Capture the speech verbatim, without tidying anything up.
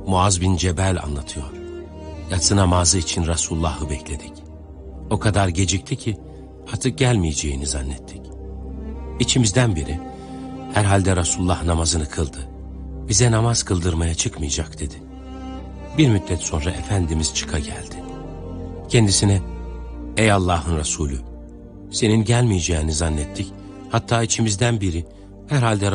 Muaz bin Cebel anlatıyor. Yatsı namazı için Resulullah'ı bekledik. O kadar gecikti ki artık gelmeyeceğini zannettik. İçimizden biri, herhalde Resulullah namazını kıldı, bize namaz kıldırmaya çıkmayacak dedi. Bir müddet sonra Efendimiz çıka geldi. Kendisine, ey Allah'ın Resulü, senin gelmeyeceğini zannettik, hatta içimizden biri, herhalde